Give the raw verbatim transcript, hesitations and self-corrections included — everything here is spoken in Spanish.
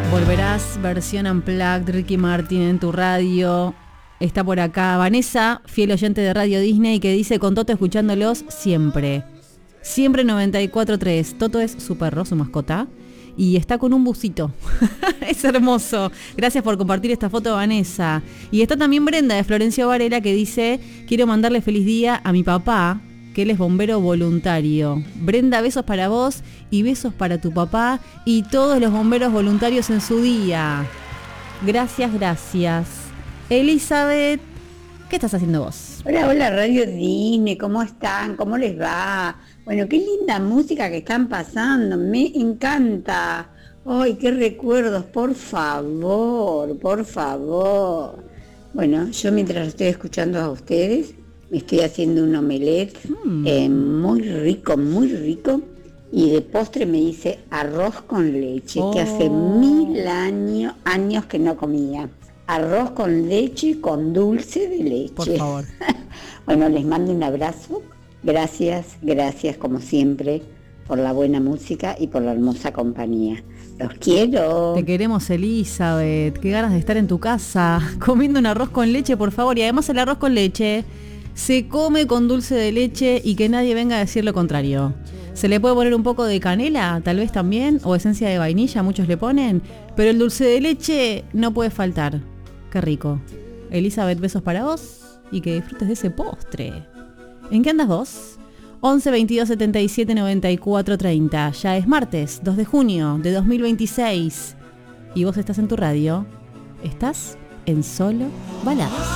Volverás, versión Unplugged, Ricky Martin en tu radio. Está por acá Vanessa, fiel oyente de Radio Disney, que dice: con Toto escuchándolos siempre. Siempre noventa y cuatro punto tres. Toto es su perro, su mascota, y está con un busito. Es hermoso. Gracias por compartir esta foto, Vanessa. Y está también Brenda de Florencio Varela, que dice: quiero mandarle feliz día a mi papá, que él es bombero voluntario. Brenda, besos para vos y besos para tu papá y todos los bomberos voluntarios en su día. Gracias, gracias. Elizabeth, ¿qué estás haciendo vos? Hola, hola Radio Disney, ¿cómo están? ¿Cómo les va? Bueno, qué linda música que están pasando, me encanta. Ay, qué recuerdos, por favor, por favor. Bueno, yo mientras estoy escuchando a ustedes, me estoy haciendo un omelette mm. eh, muy rico, muy rico. Y de postre me hice arroz con leche, oh. que hace mil años, años que no comía. Arroz con leche con dulce de leche. Por favor. Bueno, les mando un abrazo. Gracias, gracias como siempre por la buena música y por la hermosa compañía. Los quiero. Te queremos, Elizabeth. Qué ganas de estar en tu casa comiendo un arroz con leche, por favor. Y además el arroz con leche se come con dulce de leche y que nadie venga a decir lo contrario. Se le puede poner un poco de canela, tal vez también, o esencia de vainilla, muchos le ponen, pero el dulce de leche no puede faltar. Qué rico. Elizabeth, besos para vos y que disfrutes de ese postre. ¿En qué andas vos? once veintidós setenta y siete noventa y cuatro treinta. Ya es martes, dos de junio de dos mil veintiséis. Y vos estás en tu radio. Estás en Solo Baladas.